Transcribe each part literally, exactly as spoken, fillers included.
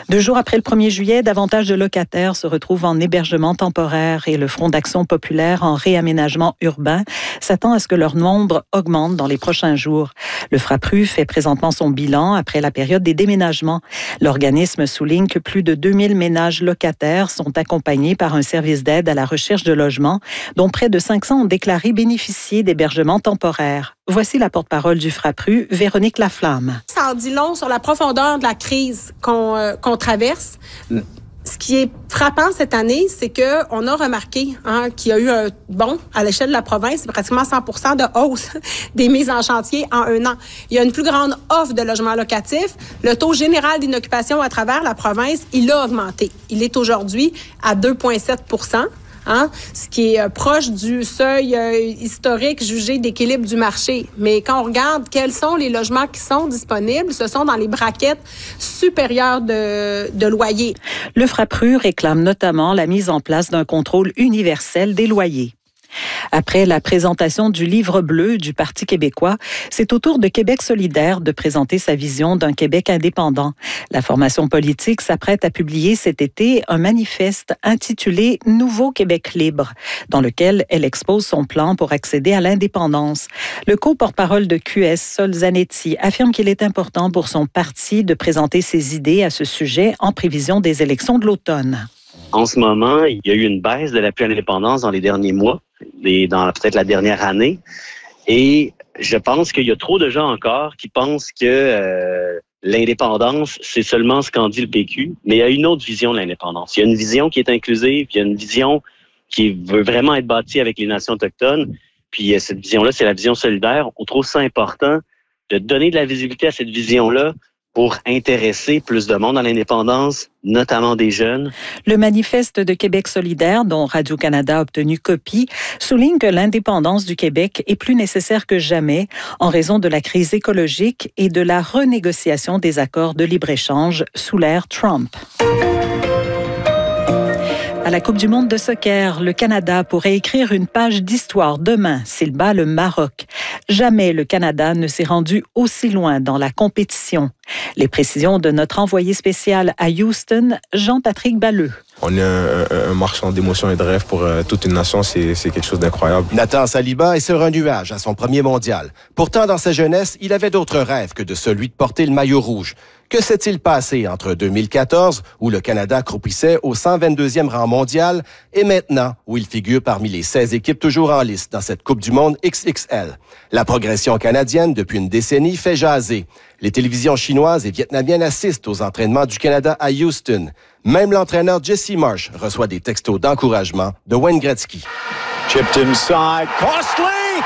Deux jours après le premier juillet, davantage de locataires se retrouvent en hébergement temporaire et le Front d'action populaire en réaménagement urbain s'attend à ce que leur nombre augmente dans les prochains jours. Le FRAPRU fait présentement son bilan après la période des déménagements. L'organisme souligne que plus de deux mille ménages locataires sont accompagnés par un service d'aide à la recherche de logement, dont près de cinq cents ont déclaré bénéficier d'hébergement temporaire. Voici la porte-parole du FRAPRU, Véronique Laflamme. Ça en dit long sur la profondeur de la crise qu'on, euh, qu'on traverse. Ce qui est frappant cette année, c'est que on a remarqué hein, qu'il y a eu un bon à l'échelle de la province, pratiquement cent pour cent de hausse des mises en chantier en un an. Il y a une plus grande offre de logements locatifs. Le taux général d'inoccupation à travers la province, il a augmenté. Il est aujourd'hui à deux virgule sept pour cent. Hein, ce qui est euh, proche du seuil euh, historique jugé d'équilibre du marché. Mais quand on regarde quels sont les logements qui sont disponibles, ce sont dans les braquettes supérieures de, de loyer. Le FRAPRU réclame notamment la mise en place d'un contrôle universel des loyers. Après la présentation du livre bleu du Parti québécois, c'est au tour de Québec solidaire de présenter sa vision d'un Québec indépendant. La formation politique s'apprête à publier cet été un manifeste intitulé « Nouveau Québec libre », dans lequel elle expose son plan pour accéder à l'indépendance. Le co-porte-parole de Q S, Sol Zanetti, affirme qu'il est important pour son parti de présenter ses idées à ce sujet en prévision des élections de l'automne. En ce moment, il y a eu une baisse de l'appui à l'indépendance dans les derniers mois, et dans peut-être la dernière année. Et je pense qu'il y a trop de gens encore qui pensent que euh, l'indépendance, c'est seulement ce qu'en dit le P Q. Mais il y a une autre vision de l'indépendance. Il y a une vision qui est inclusive, il y a une vision qui veut vraiment être bâtie avec les nations autochtones. Puis cette vision-là, c'est la vision solidaire. On trouve ça important de donner de la visibilité à cette vision-là pour intéresser plus de monde à l'indépendance, notamment des jeunes. Le manifeste de Québec solidaire, dont Radio-Canada a obtenu copie, souligne que l'indépendance du Québec est plus nécessaire que jamais en raison de la crise écologique et de la renégociation des accords de libre-échange sous l'ère Trump. À la Coupe du monde de soccer, le Canada pourrait écrire une page d'histoire demain s'il bat le Maroc. Jamais le Canada ne s'est rendu aussi loin dans la compétition. Les précisions de notre envoyé spécial à Houston, Jean-Patrick Balleux. On est un, un, un marchand d'émotions et de rêves pour euh, toute une nation, c'est, c'est quelque chose d'incroyable. Nathan Saliba est sur un nuage à son premier mondial. Pourtant, dans sa jeunesse, il avait d'autres rêves que de celui de porter le maillot rouge. Que s'est-il passé entre deux mille quatorze, où le Canada croupissait au cent vingt-deuxième rang mondial, et maintenant, où il figure parmi les seize équipes toujours en liste dans cette Coupe du monde X X L? La progression canadienne, depuis une décennie, fait jaser. Les télévisions chinoises et vietnamiennes assistent aux entraînements du Canada à Houston. Même l'entraîneur Jesse Marsh reçoit des textos d'encouragement de Wayne Gretzky. Chipped inside, costly!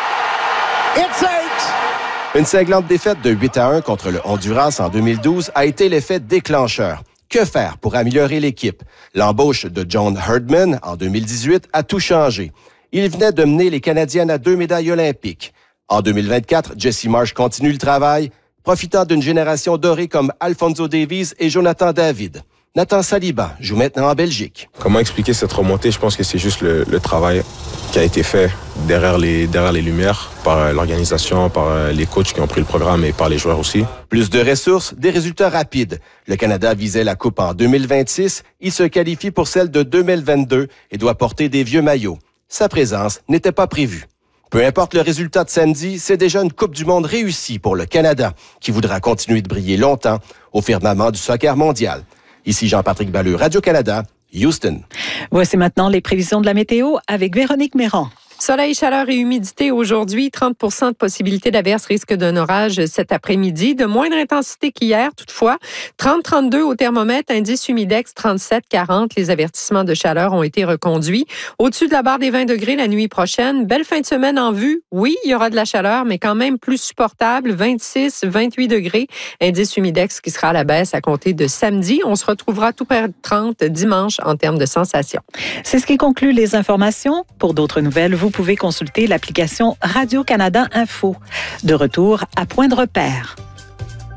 It's eight! Une cinglante défaite de huit à un contre le Honduras en deux mille douze a été l'effet déclencheur. Que faire pour améliorer l'équipe? L'embauche de John Herdman en deux mille dix-huit a tout changé. Il venait de mener les Canadiennes à deux médailles olympiques. En deux mille vingt-quatre, Jesse Marsh continue le travail, profitant d'une génération dorée comme Alphonso Davies et Jonathan David. Nathan Saliba joue maintenant en Belgique. Comment expliquer cette remontée? Je pense que c'est juste le, le travail qui a été fait derrière les, derrière les lumières par l'organisation, par les coachs qui ont pris le programme et par les joueurs aussi. Plus de ressources, des résultats rapides. Le Canada visait la Coupe en deux mille vingt-six. Il se qualifie pour celle de deux mille vingt-deux et doit porter des vieux maillots. Sa présence n'était pas prévue. Peu importe le résultat de samedi, c'est déjà une Coupe du monde réussie pour le Canada, qui voudra continuer de briller longtemps au firmament du soccer mondial. Ici Jean-Patrick Balleux, Radio-Canada, Houston. Voici maintenant les prévisions de la météo avec Véronique Méran. Soleil, chaleur et humidité aujourd'hui. trente pour cent de possibilité d'averse, risque d'un orage cet après-midi. De moindre intensité qu'hier, toutefois. trente à trente-deux au thermomètre, indice humidex trente-sept à quarante. Les avertissements de chaleur ont été reconduits. Au-dessus de la barre des vingt degrés la nuit prochaine. Belle fin de semaine en vue. Oui, il y aura de la chaleur, mais quand même plus supportable. vingt-six à vingt-huit degrés. Indice humidex qui sera à la baisse à compter de samedi. On se retrouvera tout près de trente dimanche en termes de sensations. C'est ce qui conclut les informations. Pour d'autres nouvelles, vous Vous pouvez consulter l'application Radio-Canada Info. De retour à Point de repère.